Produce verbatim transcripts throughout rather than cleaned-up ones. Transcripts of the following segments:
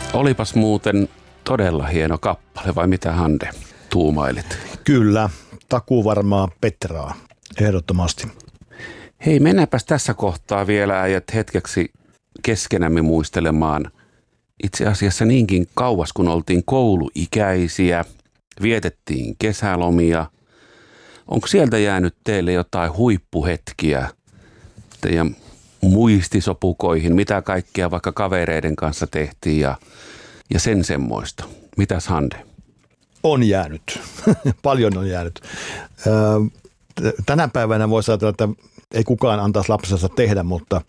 Olipas muuten todella hieno kappale, vai mitä Hande tuumailit? Kyllä, takuu varmaa Petraa, ehdottomasti. Hei, mennäänpäs tässä kohtaa vielä äijät hetkeksi keskenämme muistelemaan itse asiassa niinkin kauas, kun oltiin kouluikäisiä, vietettiin kesälomia. Onko sieltä jäänyt teille jotain huippuhetkiä teidän muistisopukoihin, mitä kaikkea vaikka kavereiden kanssa tehtiin ja, ja sen semmoista? Mitäs Hande? On jäänyt. Paljon on jäänyt. Tänä päivänä voisi ajatella, että ei kukaan antaisi lapsensa tehdä, mutta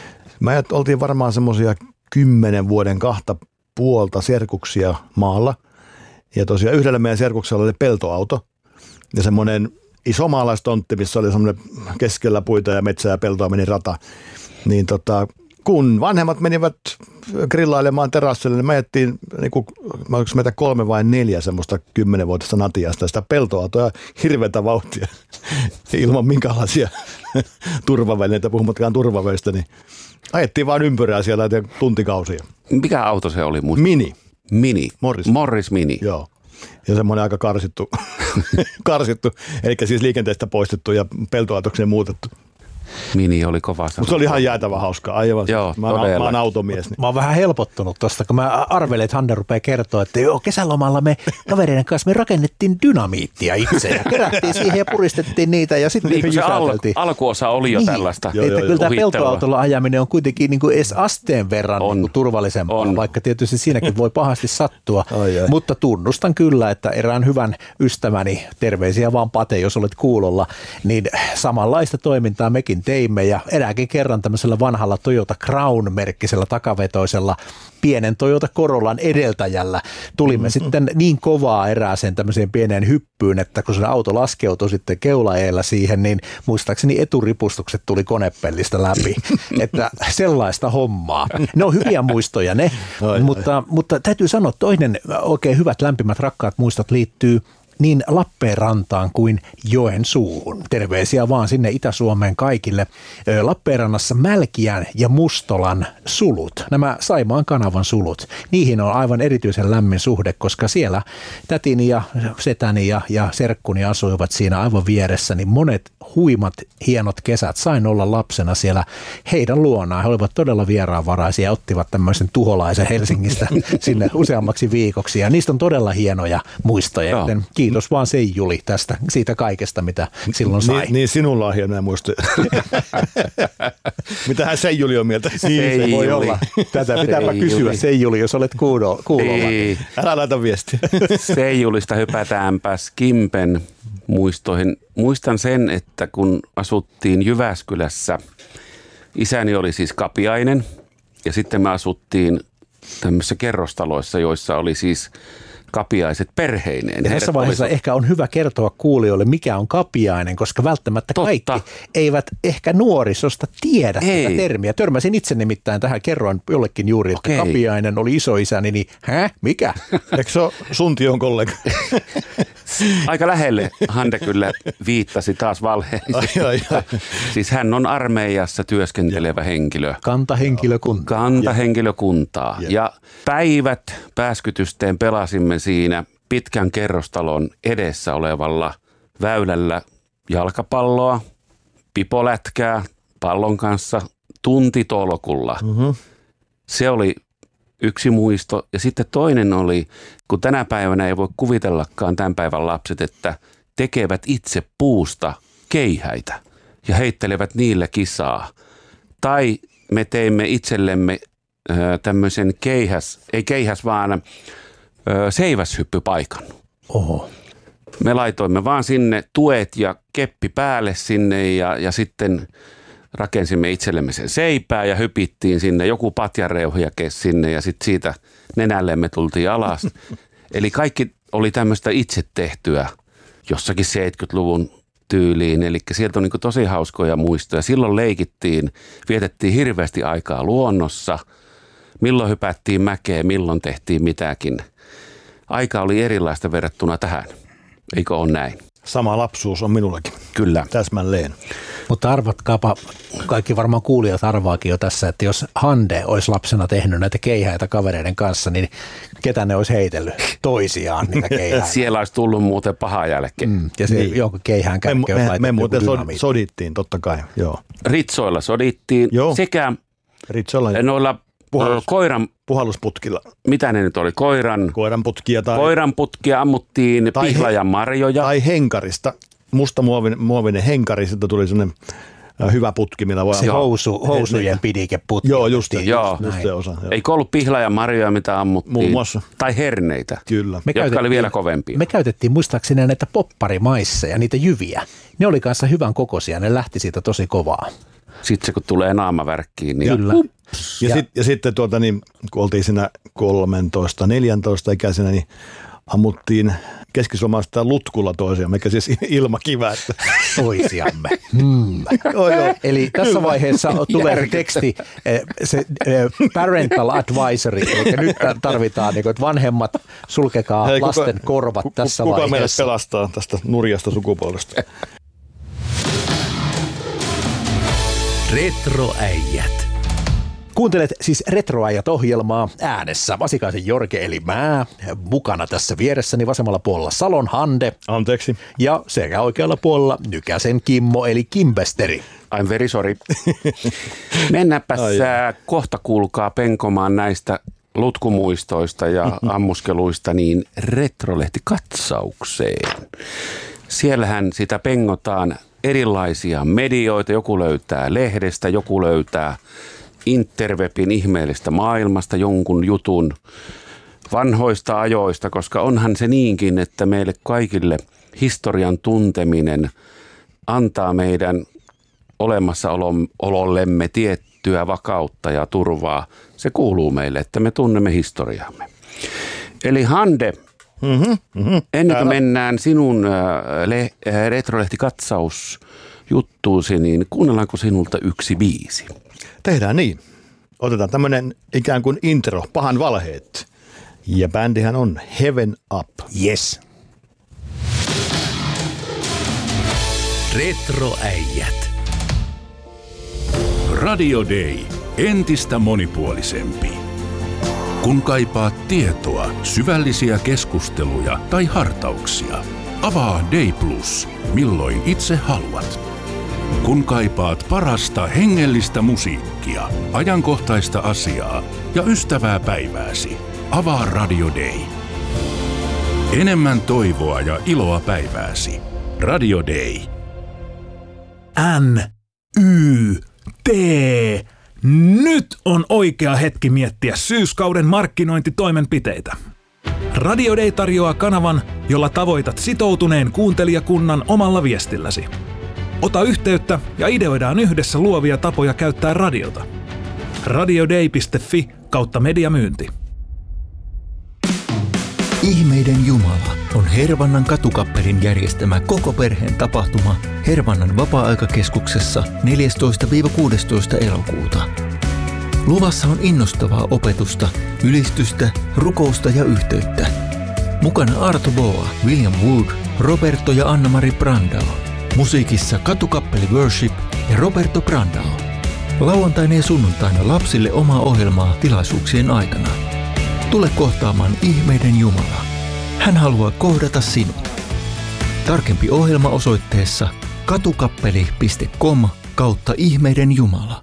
me oltiin varmaan semmoisia kymmenen vuoden kahta puolta serkuksia maalla. Ja tosiaan yhdellä meidän serkuksella oli peltoauto ja semmoinen iso maalaistontti, missä oli semmoinen keskellä puita ja metsää ja peltoa meni rata. Niin tota, kun vanhemmat menivät grillailemaan terassille, niin me ajettiin, niin kuin, oliko meitä kolme vai neljä semmoista kymmenenvuotista natiasta, sitä peltoautoa ja hirveätä vauhtia ilman minkälaisia turvavälineitä, puhumattakaan turvaväistä, niin ajettiin vaan ympyrää siellä tuntikausia. Mikä auto se oli? Muista? Mini. Mini. Morris. Morris Mini. Joo. Ja semmoinen aika karsittu, karsittu, eli siis liikenteestä poistettu ja peltoautokseen muutettu. Mini oli kova sana. Mutta se oli ihan jäätävän hauskaa, aivan. Joo, mä, oon, mä oon automies. Niin. Mä oon vähän helpottunut tosta, kun mä arvelin, että Hande rupeaa kertoa, että joo, kesälomalla me kavereiden kanssa me rakennettiin dynamiittia itse ja kerättiin siihen ja puristettiin niitä ja sitten niin, se al- alkuosa oli jo niin. tällaista. Joo, että joo, kyllä tämä peltoautolla ajaminen on kuitenkin niin kuin edes asteen verran on. Niin kuin turvallisempaa, on. Vaikka tietysti siinäkin voi pahasti sattua. Ai, mutta tunnustan kyllä, että erään hyvän ystäväni, terveisiä vaan Pate, jos olet kuulolla, niin samanlaista toimintaa mekin teimme ja erääkin kerran tämmöisellä vanhalla Toyota Crown-merkkisellä takavetoisella pienen Toyota Corollan edeltäjällä tulimme mm-hmm. sitten niin kovaa erääseen tämmöiseen pieneen hyppyyn, että kun se auto laskeutui sitten keulaeellä siihen, niin muistaakseni eturipustukset tuli konepellistä läpi. Että sellaista hommaa. Ne on hyviä muistoja ne, ai, mutta, ai. mutta täytyy sanoa, toinen oikein hyvät lämpimät rakkaat muistot liittyy niin Lappeenrantaan kuin Joensuuhun. Terveisiä vaan sinne Itä-Suomeen kaikille. Lappeenrannassa Mälkiän ja Mustolan sulut, nämä Saimaan kanavan sulut, niihin on aivan erityisen lämmin suhde, koska siellä tätini ja setäni ja, ja serkkuni asuivat siinä aivan vieressä, niin monet huimat hienot kesät sain olla lapsena siellä heidän luonaan. He olivat todella vieraanvaraisia ja ottivat tämmöisen tuholaisen Helsingistä sinne useammaksi viikoksi ja niistä on todella hienoja muistoja, joten kiitos vaan Seijuli tästä, siitä kaikesta, mitä silloin sai. Niin, niin sinulla on hienoja muistoja. Mitähän Seijuli on mieltä? Niin, se voi olla. Tätä pitääpä kysyä Seijuli, jos olet kuulolla. Ei. Älä laita viestiä. Seijulista hypätäänpäs Kimpen muistoihin. Muistan sen, että kun asuttiin Jyväskylässä, isäni oli siis kapiainen ja sitten me asuttiin tämmöisissä kerrostaloissa, joissa oli siis kapiaiset perheineen. Ja tässä vaiheessa olisi ehkä on hyvä kertoa kuulijoille, mikä on kapiainen, koska välttämättä Totta. kaikki eivät ehkä nuorisosta tiedä Ei. tätä termiä. Törmäsin itse nimittäin tähän, kerroin jollekin juuri, että Okei. kapiainen oli isoisäni, niin hä? Mikä? Eikö se ole sun tion kollega? Aika lähelle Hande kyllä viittasi taas valheellisesti. Ai, ai, ai. Siis hän on armeijassa työskentelevä ja. henkilö. Kantahenkilökunta. Kantahenkilökuntaa. Ja. ja päivät pääskytysteen pelasimme siinä pitkän kerrostalon edessä olevalla väylällä jalkapalloa, pipolätkää pallon kanssa tuntitolkulla. Mm-hmm. Se oli yksi muisto. Ja sitten toinen oli, kun tänä päivänä ei voi kuvitellakaan tämän päivän lapset, että tekevät itse puusta keihäitä ja heittelevät niillä kisaa. Tai me teimme itsellemme ö, tämmöisen keihäs, ei keihäs vaan ö, seiväshyppypaikan. Oho. Me laitoimme vaan sinne tuet ja keppi päälle sinne ja, ja sitten rakensimme itsellemme sen seipää ja hypittiin sinne, joku patjareuhjake sinne ja sitten siitä nenällemme tultiin alas. Eli kaikki oli tämmöistä itse tehtyä jossakin seitsemänkymmentäluvun tyyliin, eli sieltä on niin kuin tosi hauskoja muistoja. Silloin leikittiin, vietettiin hirveästi aikaa luonnossa, milloin hypättiin mäkeä, milloin tehtiin mitäkin. Aika oli erilaista verrattuna tähän, eikö ole näin? Sama lapsuus on minullakin. Kyllä. Täsmälleen. Mutta arvatkaapa, kaikki varmaan kuulijat arvaakin jo tässä, että jos Hande olisi lapsena tehnyt näitä keihäitä kavereiden kanssa, niin ketä ne olisi heitellyt toisiaan niitä keihäitä? Siellä olisi tullut muuten pahaa jälkeen. Mm, ja se niin. Jonkun keihään kärkeen Me, me, me muuten dynamiitti. sodittiin, totta kai. Joo. Ritsoilla sodittiin Joo. sekä Ritsoilla noilla Puhallus, koiran puhallusputkilla. Mitä ne nyt oli? Koiran, koiran putkia tai koiran putkia ammuttiin pihla ja marjoja. Tai henkarista. Musta muovinen, muovinen henkari, sitten tuli sellainen hyvä putki, millä voi... Se housu, housujen pidikeputki. Joo, just, joo. just se osa. Joo. Eikö ollut pihla ja marjoja, mitä ammuttiin? Muun muassa. Tai herneitä, Kyllä. Me jotka oli vielä kovempia. Me käytettiin muistaakseni näitä popparimaissa ja niitä jyviä. Ne oli kanssa hyvän kokoisia, ne lähti siitä tosi kovaa. Sitten se kun tulee naamavärkkiin, niin... Kyllä. Ja, ja, sit, ja sitten tuota, niin, kun oltiin siinä kolmetoista neljätoista ikäisenä, niin ammuttiin keskisuomalaista lutkulla toisiaan, mikä siis ilmakiväästä. Toisiamme. Hmm. joo, joo. Eli tässä vaiheessa tulee teksti, se parental advisory, eli nyt tarvitaan, niin kuin, että vanhemmat, sulkekaa Hei, lasten kuka, korvat tässä kuka vaiheessa. Kuka meidät pelastaa tästä nurjasta sukupuolesta? Retroäijät. Kuuntelet siis Retroäijät-ohjelmaa äänessä. Vasikaisen Jorge eli mä. Mukana tässä vieressäni vasemmalla puolella Salon Hande. Anteeksi. Ja sekä oikealla puolella Nykäsen Kimmo eli Kimbesteri. I'm very sorry. Mennäänpäs kohta kuulkaa penkomaan näistä lutkumuistoista ja ammuskeluista niin Retrolehti-katsaukseen. Siellähän sitä pengotaan erilaisia medioita. Joku löytää lehdestä, joku löytää interwebin ihmeellistä maailmasta jonkun jutun vanhoista ajoista, koska onhan se niinkin, että meille kaikille historian tunteminen antaa meidän olemassaolollemme tiettyä vakautta ja turvaa. Se kuuluu meille, että me tunnemme historiamme. Eli Hande, mm-hmm, mm-hmm. ennen kuin mennään sinun le- Retrolehti-katsausjuttuusi, niin kuunnellaanko sinulta yksi biisi? Tehdään niin. Otetaan tämmönen ikään kuin intro, pahan valheet. Ja bändihän on Heaven Up. Yes. Retroäijät. Radio Day. Entistä monipuolisempi. Kun kaipaat tietoa, syvällisiä keskusteluja tai hartauksia, avaa Day Plus, milloin itse haluat. Kun kaipaat parasta hengellistä musiikkia, ajankohtaista asiaa ja ystävää päivääsi, avaa Radio Day. Enemmän toivoa ja iloa päivääsi. Radio Day. N, Y, T. Nyt on oikea hetki miettiä syyskauden markkinointitoimenpiteitä. Radio Day tarjoaa kanavan, jolla tavoitat sitoutuneen kuuntelijakunnan omalla viestilläsi. Ota yhteyttä ja ideoidaan yhdessä luovia tapoja käyttää radiota. radioday piste fi kautta mediamyynti. Ihmeiden Jumala on Hervannan katukappelin järjestämä koko perheen tapahtuma Hervannan vapaa-aikakeskuksessa neljästoista kuudestoista elokuuta. Luvassa on innostavaa opetusta, ylistystä, rukousta ja yhteyttä. Mukana Arto Boa, William Wood, Roberto ja Anna-Mari Brandao. Musiikissa Katukappeli Worship ja Roberto Brandao. Lauantaina ja sunnuntaina lapsille omaa ohjelmaa tilaisuuksien aikana. Tule kohtaamaan Ihmeiden Jumala. Hän haluaa kohdata sinut. Tarkempi ohjelma osoitteessa katukappeli piste com kautta Ihmeiden Jumala.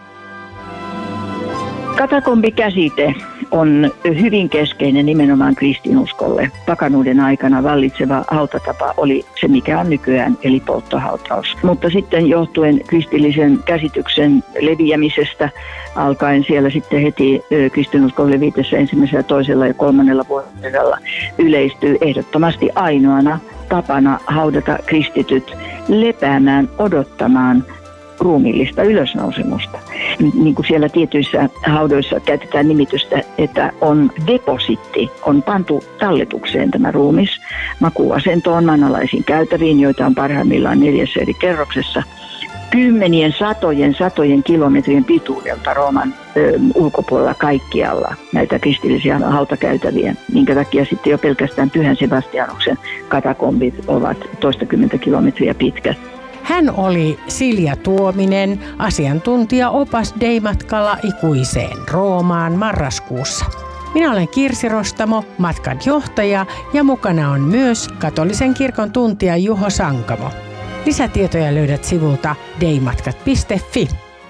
Katakombikäsite on hyvin keskeinen nimenomaan kristinuskolle. Pakanuuden aikana vallitseva hautatapa oli se, mikä on nykyään, eli polttohautaus. Mutta sitten johtuen kristillisen käsityksen leviämisestä alkaen siellä sitten heti kristinuskon levitessä ensimmäisellä, toisella ja kolmannella vuodella yleistyy ehdottomasti ainoana tapana haudata kristityt lepäämään, odottamaan ruumiillista ylösnousemusta. Niin kuin siellä tietyissä haudoissa käytetään nimitystä, että on depositti, on pantu talletukseen tämä ruumis makuuasentoon, maanalaisiin käytäviin, joita on parhaimmillaan neljässä eri kerroksessa. kymmenien, satojen, satojen kilometrien pituudelta Rooman ö, ulkopuolella kaikkialla näitä kristillisiä hautakäytäviä, minkä takia sitten jo pelkästään Pyhän Sebastianuksen katakombit ovat toistakymmentä kilometriä pitkät. Hän oli Silja Tuominen, asiantuntija opas Dei-matkalla ikuiseen Roomaan marraskuussa. Minä olen Kirsi Rostamo, matkan johtaja, ja mukana on myös katolisen kirkon tuntija Juho Sankamo. Lisätietoja löydät sivulta deimatkat piste fi.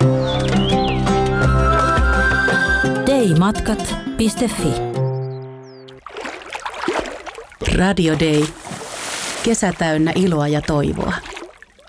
deimatkat piste fi. Radio Day. Kesä täynnä iloa ja toivoa.